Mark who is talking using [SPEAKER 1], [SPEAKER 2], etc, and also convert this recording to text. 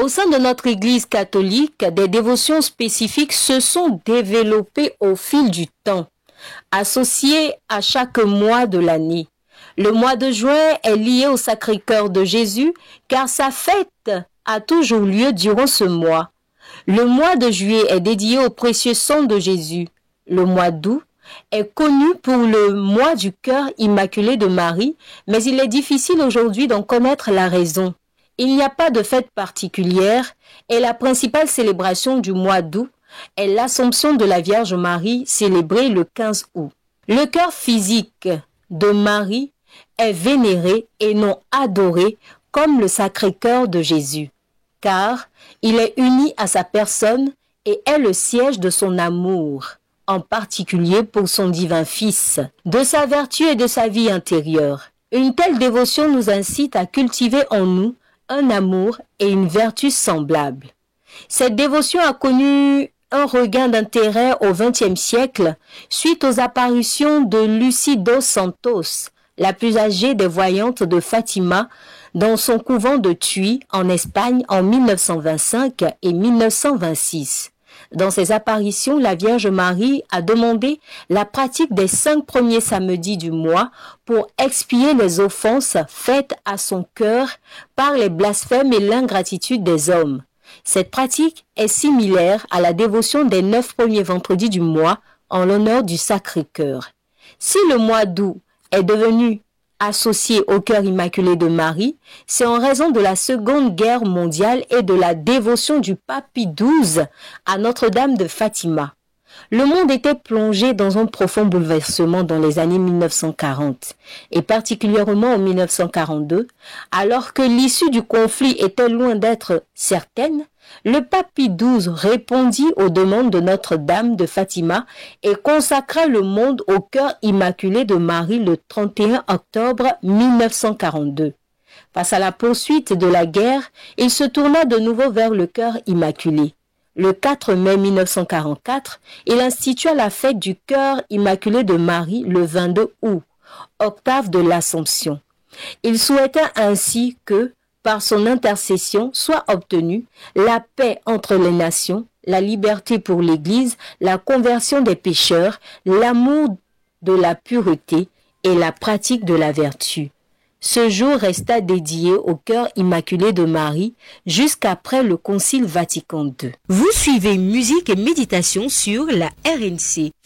[SPEAKER 1] Au sein de notre Église catholique, des dévotions spécifiques se sont développées au fil du temps, associées à chaque mois de l'année. Le mois de juin est lié au Sacré-Cœur de Jésus car sa fête a toujours lieu durant ce mois. Le mois de juillet est dédié au précieux sang de Jésus. Le mois d'août est connu pour le mois du cœur immaculé de Marie, mais il est difficile aujourd'hui d'en connaître la raison. Il n'y a pas de fête particulière et la principale célébration du mois d'août est l'Assomption de la Vierge Marie célébrée le 15 août. Le cœur physique de Marie est vénéré et non adoré comme le Sacré-Cœur de Jésus, car il est uni à sa personne et est le siège de son amour, en particulier pour son divin Fils, de sa vertu et de sa vie intérieure. Une telle dévotion nous incite à cultiver en nous un amour et une vertu semblables. Cette dévotion a connu un regain d'intérêt au XXe siècle suite aux apparitions de Lucie dos Santos, la plus âgée des voyantes de Fatima, dans son couvent de Tuy en Espagne en 1925 et 1926. Dans ces apparitions, la Vierge Marie a demandé la pratique des 5 premiers samedis du mois pour expier les offenses faites à son cœur par les blasphèmes et l'ingratitude des hommes. Cette pratique est similaire à la dévotion des 9 premiers vendredis du mois en l'honneur du Sacré-Cœur. Si le mois d'août est devenu associé au cœur immaculé de Marie, c'est en raison de la Seconde Guerre mondiale et de la dévotion du pape Pie XII à Notre-Dame de Fatima. Le monde était plongé dans un profond bouleversement dans les années 1940 et particulièrement en 1942, alors que l'issue du conflit était loin d'être certaine. Le pape Pie XII répondit aux demandes de Notre-Dame de Fatima et consacra le monde au cœur immaculé de Marie le 31 octobre 1942. Face à la poursuite de la guerre, il se tourna de nouveau vers le cœur immaculé. Le 4 mai 1944, il institua la fête du cœur immaculé de Marie le 22 août, octave de l'Assomption. Il souhaita ainsi que, par son intercession, soit obtenue la paix entre les nations, la liberté pour l'Église, la conversion des pécheurs, l'amour de la pureté et la pratique de la vertu. Ce jour resta dédié au cœur immaculé de Marie jusqu'après le Concile Vatican II. Vous suivez Musique et Méditation sur la RNC.